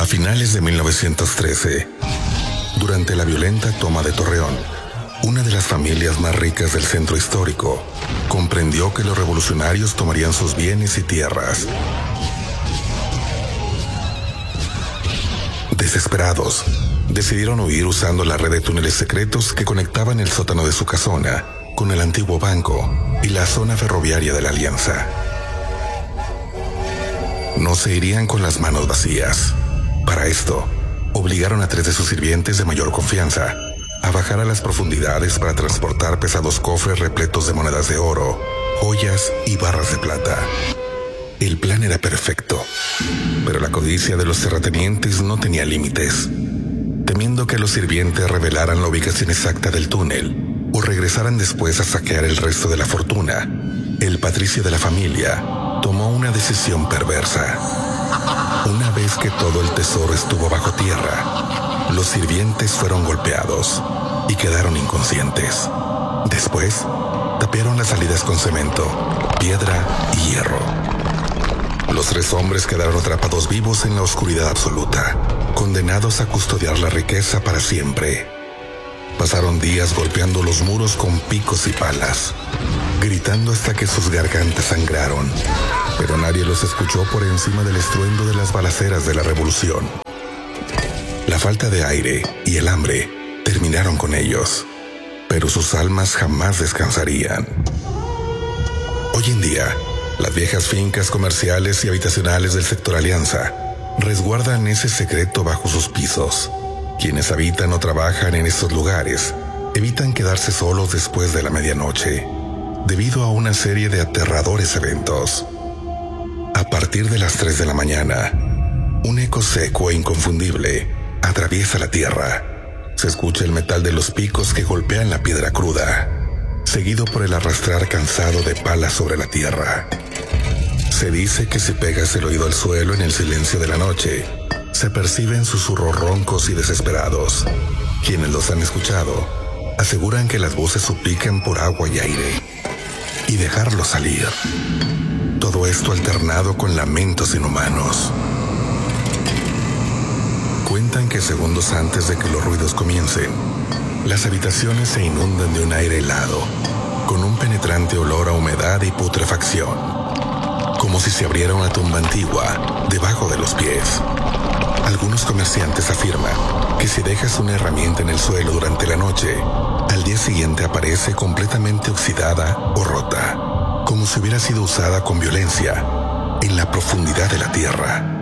A finales de 1913, durante la violenta toma de Torreón, una de las familias más ricas del centro histórico comprendió que los revolucionarios tomarían sus bienes y tierras. Desesperados, decidieron huir usando la red de túneles secretos que conectaban el sótano de su casona con el antiguo banco y la zona ferroviaria de la Alianza. No se irían con las manos vacías. Para esto, obligaron a 3 de sus sirvientes de mayor confianza a bajar a las profundidades para transportar pesados cofres repletos de monedas de oro, joyas y barras de plata. El plan era perfecto, pero la codicia de los terratenientes no tenía límites. Temiendo que los sirvientes revelaran la ubicación exacta del túnel o regresaran después a saquear el resto de la fortuna, el patricio de la familia tomó una decisión perversa. Una vez que todo el tesoro estuvo bajo tierra, los sirvientes fueron golpeados y quedaron inconscientes. Después, tapiaron las salidas con cemento, piedra y hierro. Los 3 hombres quedaron atrapados vivos en la oscuridad absoluta, condenados a custodiar la riqueza para siempre. Pasaron días golpeando los muros con picos y palas, gritando hasta que sus gargantas sangraron, pero nadie los escuchó por encima del estruendo de las balaceras de la revolución. La falta de aire y el hambre terminaron con ellos, pero sus almas jamás descansarían. Hoy en día, las viejas fincas comerciales y habitacionales del sector Alianza resguardan ese secreto bajo sus pisos. Quienes habitan o trabajan en estos lugares evitan quedarse solos después de la medianoche, debido a una serie de aterradores eventos. A partir de las 3 de la mañana, un eco seco e inconfundible atraviesa la tierra. Se escucha el metal de los picos que golpean la piedra cruda, seguido por el arrastrar cansado de palas sobre la tierra. Se dice que si pegas el oído al suelo en el silencio de la noche, se perciben susurros roncos y desesperados. Quienes los han escuchado aseguran que las voces suplican por agua y aire y dejarlos salir. Todo esto alternado con lamentos inhumanos. Cuentan que segundos antes de que los ruidos comiencen, las habitaciones se inundan de un aire helado, con un penetrante olor a humedad y putrefacción, como si se abriera una tumba antigua debajo de los pies. Algunos comerciantes afirman que si dejas una herramienta en el suelo durante la noche, al día siguiente aparece completamente oxidada o rota, como si hubiera sido usada con violencia en la profundidad de la tierra.